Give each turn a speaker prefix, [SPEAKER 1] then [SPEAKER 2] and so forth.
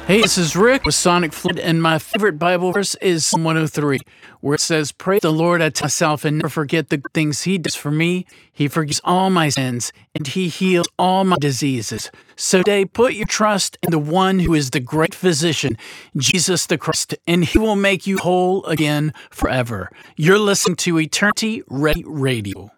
[SPEAKER 1] Hey, this is Rick with Sonic Flood, and my favorite Bible verse is Psalm 103, where it says, "Praise the Lord, I tell myself, and never forget the good things He does for me. He forgives all my sins, and He heals all my diseases." So today, put your trust in the one who is the great physician, Jesus the Christ, and He will make you whole again forever. You're listening to Eternity Ready Radio.